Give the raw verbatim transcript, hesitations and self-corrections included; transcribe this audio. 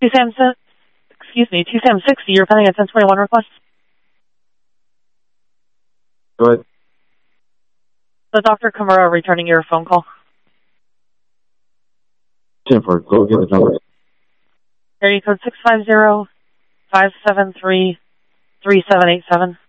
T SAM, excuse me, T SAM sixty, you're pending a ten twenty-one request. Go ahead. So Doctor Kimura returning your phone call. ten four, go get the number. Area code six five zero, five seven three, three seven eight seven.